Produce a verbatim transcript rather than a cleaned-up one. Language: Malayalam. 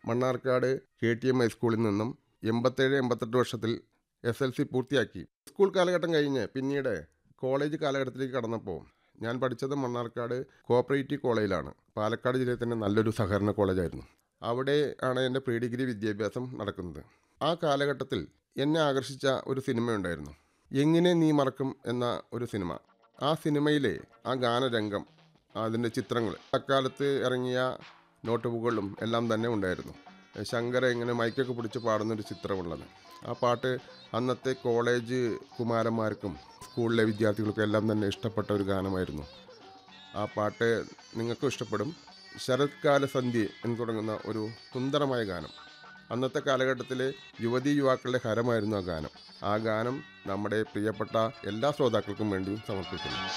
മണ്ണാർക്കാട് കെ ടി എം ഹൈസ്കൂളിൽ നിന്നും എൺപത്തേഴ് എൺപത്തെട്ട് വർഷത്തിൽ എസ് എൽ സി പൂർത്തിയാക്കി. സ്കൂൾ കാലഘട്ടം കഴിഞ്ഞ് പിന്നീട് കോളേജ് കാലഘട്ടത്തിലേക്ക് കടന്നപ്പോൾ ഞാൻ പഠിച്ചത് മണ്ണാർക്കാട് കോപ്പറേറ്റീവ് കോളേജിലാണ്. പാലക്കാട് ജില്ലയിൽ തന്നെ നല്ലൊരു സഹകരണ കോളേജായിരുന്നു. അവിടെ ആണ് എൻ്റെ പ്രീ ഡിഗ്രി വിദ്യാഭ്യാസം നടക്കുന്നത്. ആ കാലഘട്ടത്തിൽ എന്നെ ആകർഷിച്ച ഒരു സിനിമയുണ്ടായിരുന്നു, എങ്ങനെ നീ മറക്കും എന്ന ഒരു സിനിമ. ആ സിനിമയിലെ ആ ഗാനരംഗം, അതിൻ്റെ ചിത്രങ്ങൾ, അക്കാലത്ത് ഇറങ്ങിയ നോട്ട് ബുക്കുകളിലും എല്ലാം തന്നെ ഉണ്ടായിരുന്നു. ശങ്കര ഇങ്ങനെ മൈക്കൊക്കെ പിടിച്ച് പാടുന്നൊരു ചിത്രമുള്ളത്. ആ പാട്ട് അന്നത്തെ കോളേജ് കുമാരന്മാർക്കും സ്കൂളിലെ വിദ്യാർത്ഥികൾക്കും എല്ലാം തന്നെ ഇഷ്ടപ്പെട്ട ഒരു ഗാനമായിരുന്നു. ആ പാട്ട് നിങ്ങൾക്കും ഇഷ്ടപ്പെടും. ശരത്കാല സന്ധ്യ എന്ന് തുടങ്ങുന്ന ഒരു സുന്ദരമായ ഗാനം. അന്നത്തെ കാലഘട്ടത്തിലെ യുവതീ യുവാക്കളുടെ ഹരമായിരുന്നു ആ ഗാനം. ആ ഗാനം നമ്മുടെ പ്രിയപ്പെട്ട എല്ലാ ശ്രോതാക്കൾക്കും വേണ്ടിയും സമർപ്പിക്കുന്നു.